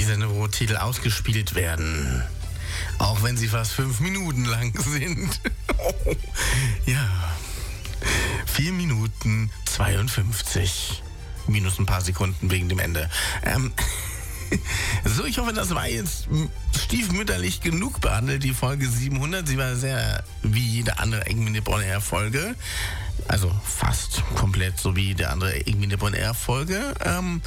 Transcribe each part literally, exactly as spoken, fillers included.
diese Titel ausgespielt werden. Auch wenn sie fast fünf Minuten lang sind. Oh, ja. Vier Minuten zweiundfünfzig. Minus ein paar Sekunden wegen dem Ende. Ähm, so, ich hoffe, das war jetzt stiefmütterlich genug behandelt, die Folge siebenhundert. Sie war sehr wie jede andere Egg-Minute On Air Folge. Also fast komplett so wie der andere Egg-Minute On Air Folge. Ähm,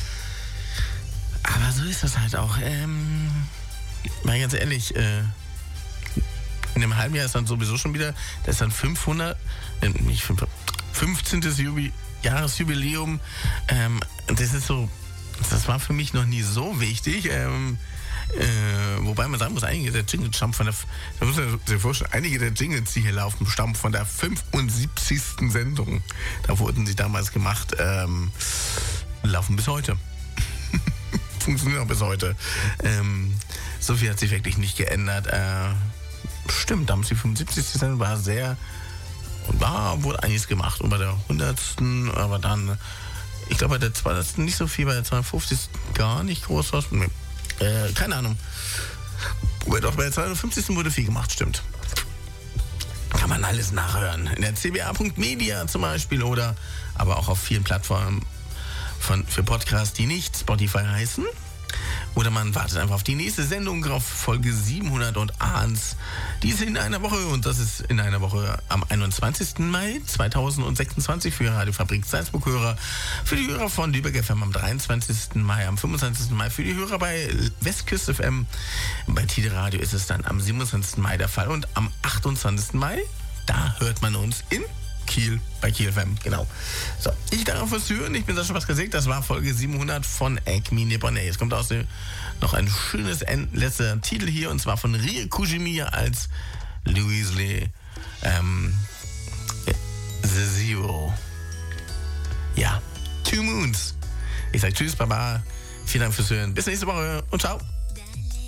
aber so ist das halt auch. Ähm, mal ganz ehrlich, äh, in einem halben Jahr ist dann sowieso schon wieder, das ist dann fünfhundert, äh, nicht fünfhundert, fünfzehntes Jubi- Jahresjubiläum. Ähm, das ist so, das war für mich noch nie so wichtig. Ähm, äh, wobei man sagen muss, einige der Jingles stammen von der, da muss man sich vorstellen, einige der Jingles, die hier laufen, stammen von der fünfundsiebzigsten Sendung. Da wurden sie damals gemacht, ähm, laufen bis heute. Funktioniert auch bis heute. Ähm, so viel hat sich wirklich nicht geändert. Äh, stimmt, damals die fünfundsiebzigste Sendung war sehr, da wurde einiges gemacht. Und bei der hundertsten aber dann, ich glaube bei der zweihundertsten nicht so viel, bei der zweihundertfünfzigsten gar nicht groß was. Nee. Äh, keine Ahnung. Aber doch bei der zweihundertfünfzigsten wurde viel gemacht, stimmt. Kann man alles nachhören. In der c b a punkt media zum Beispiel oder aber auch auf vielen Plattformen von, für Podcasts, die nicht Spotify heißen. Oder man wartet einfach auf die nächste Sendung, auf Folge siebenhunderteins. Die ist in einer Woche und das ist in einer Woche am einundzwanzigsten Mai zweitausendsechsundzwanzig für Radio Fabrik Salzburg-Hörer. Für die Hörer von Lübeck F M am dreiundzwanzigsten Mai, am fünfundzwanzigsten Mai. Für die Hörer bei Westküste F M. Bei Tide Radio ist es dann am siebenundzwanzigsten Mai der Fall. Und am achtundzwanzigsten Mai, da hört man uns in Kiel, bei Kiel F M, genau. So, ich danke fürs Hören, ich bin Sascha Paskalsek, das war Folge siebenhundert von Egg-Minute On Air. Jetzt kommt aus dem noch ein schönes End, letzter Titel hier, und zwar von Rie Kujimi als Louise Lee, ähm, The Zero. Ja, Two Moons. Ich sag tschüss, baba, vielen Dank fürs Hören, bis nächste Woche und ciao.